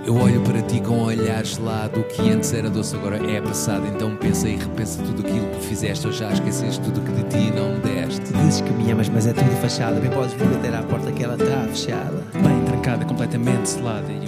Eu olho para ti com um olhar gelado. O que antes era doce agora é passado. Então pensa e repensa tudo aquilo que fizeste. Ou já esqueceste tudo que de ti não me deste. Dizes que me amas, mas é tudo fachada. Bem podes vir bater à porta que ela está fechada. Bem trancada, completamente selada. E